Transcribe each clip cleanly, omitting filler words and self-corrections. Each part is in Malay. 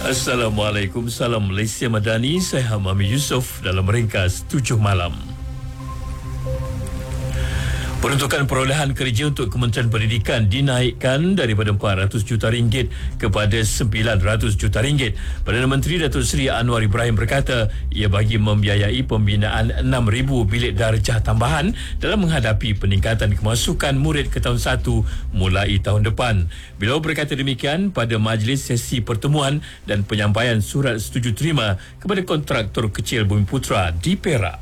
Assalamualaikum, salam Malaysia Madani. Saya Hamami Yusof dalam ringkas 7 malam. Peruntukan perolehan kerja untuk Kementerian Pendidikan dinaikkan daripada RM400 juta kepada RM900 juta. Perdana Menteri Datuk Seri Anwar Ibrahim berkata ia bagi membiayai pembinaan 6,000 bilik darjah tambahan dalam menghadapi peningkatan kemasukan murid ke tahun 1 mulai tahun depan. Beliau berkata demikian pada majlis sesi pertemuan dan penyampaian surat setuju terima kepada kontraktor kecil Bumiputera di Perak.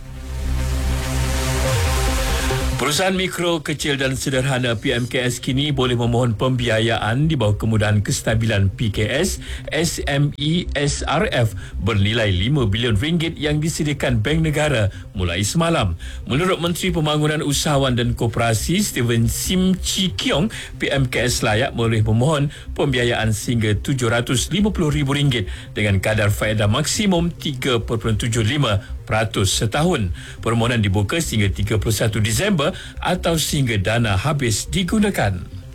Perusahaan mikro, kecil dan sederhana PMKS kini boleh memohon pembiayaan di bawah Kemudahan Kestabilan PKS SME SRF bernilai RM5 bilion yang disediakan Bank Negara mulai semalam. Menurut Menteri Pembangunan Usahawan dan Koperasi Steven Sim Chi Kiong, PMKS layak boleh memohon pembiayaan sehingga RM750,000 dengan kadar faedah maksimum 3.75% setahun. Permohonan dibuka sehingga 31 Disember atau sehingga dana habis digunakan.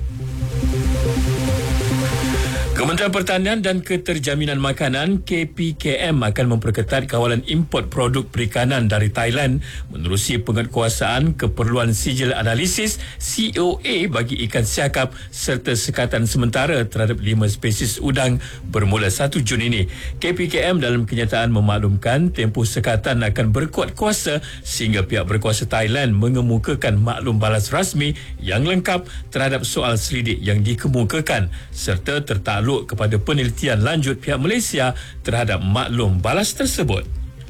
Kementerian Pertanian dan Keterjaminan Makanan KPKM akan memperketat kawalan import produk perikanan dari Thailand menerusi penguatkuasaan keperluan sijil analisis COA bagi ikan siakap serta sekatan sementara terhadap 5 spesies udang bermula 1 Jun ini. KPKM dalam kenyataan memaklumkan tempoh sekatan akan berkuat kuasa sehingga pihak berkuasa Thailand mengemukakan maklum balas rasmi yang lengkap terhadap soal selidik yang dikemukakan serta tertakluk kepada penelitian lanjut pihak Malaysia terhadap maklum balas tersebut.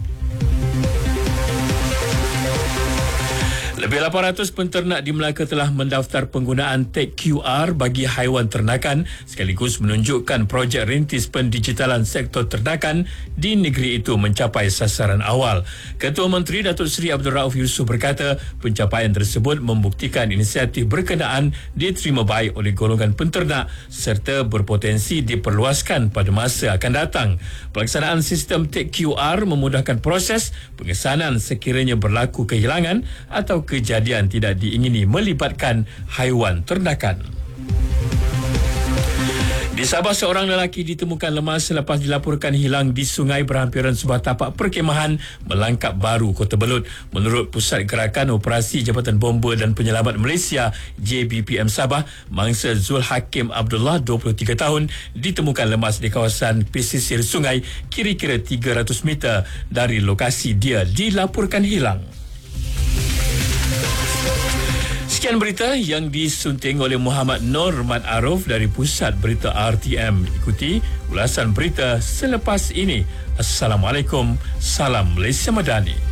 Lebih 800 penternak di Melaka telah mendaftar penggunaan tag QR bagi haiwan ternakan sekaligus menunjukkan projek rintis pendigitalan sektor ternakan di negeri itu mencapai sasaran awal. Ketua Menteri Datuk Seri Abdul Rauf Yusof berkata pencapaian tersebut membuktikan inisiatif berkenaan diterima baik oleh golongan penternak serta berpotensi diperluaskan pada masa akan datang. Pelaksanaan sistem tag QR memudahkan proses pengesanan sekiranya berlaku kehilangan atau kejadian tidak diingini melibatkan haiwan ternakan. Di Sabah, seorang lelaki ditemukan lemas selepas dilaporkan hilang di sungai berhampiran sebuah tapak perkhemahan Melangkap Baru, Kota Belud. Menurut Pusat Gerakan Operasi Jabatan Bomba dan Penyelamat Malaysia JBPM Sabah, mangsa Zul Hakim Abdullah 23 tahun ditemukan lemas di kawasan pesisir sungai kira-kira 300 meter dari lokasi dia dilaporkan hilang. Sekian berita yang disunting oleh Muhammad Nur Mat Aruf dari Pusat Berita RTM. Ikuti ulasan berita selepas ini. Assalamualaikum, salam Malaysia Madani.